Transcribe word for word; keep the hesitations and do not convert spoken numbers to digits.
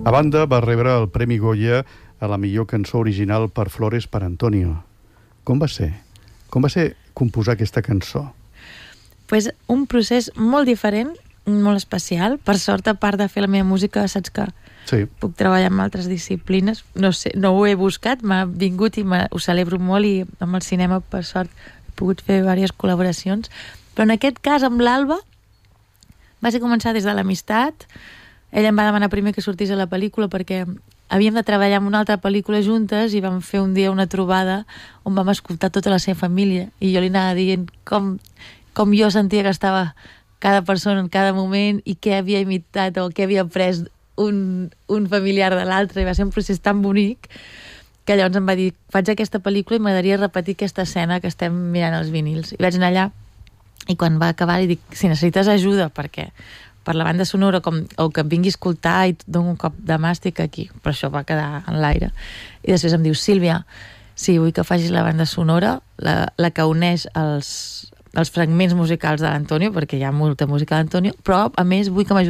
A banda, va rebre el Premi Goya a la millor cançó original per Flores per Antonio. Com va ser? Com va ser composar aquesta cançó? Pues un procés molt diferent, molt especial. Per sort, a part de fer la meva música, saps que sí. puc treballar amb altres disciplines. No sé, no ho he buscat, m'ha vingut i ho celebro molt, i amb el cinema, per sort, he pogut fer diverses col·laboracions. Però en aquest cas, amb l'Alba, va ser començar des de l'amistat. Ella em va demanar primer que sortís a la pel·lícula perquè havíem de treballar en una altra pel·lícula juntes i vam fer un dia una trobada on vam escoltar tota la seva família i jo li anava dient com, com jo sentia que estava cada persona en cada moment i què havia imitat o què havia après un, un familiar de l'altre, i va ser un procés tan bonic que llavors em va dir, faig aquesta pel·lícula i m'agradaria repetir aquesta escena que estem mirant els vinils. I vaig anar allà i quan va acabar li dic, si necessites ajuda perquè per la banda sonora com, o que em vingui a escoltar i et dono un cop de mà, estic aquí. Però això va quedar en l'aire. I després em diu, Sílvia, sí, vull que facis la banda sonora, la, la que uneix els, els fragments musicals de l'Antonio, perquè hi ha molta música d'Antonio, però a més vull que m'ajudis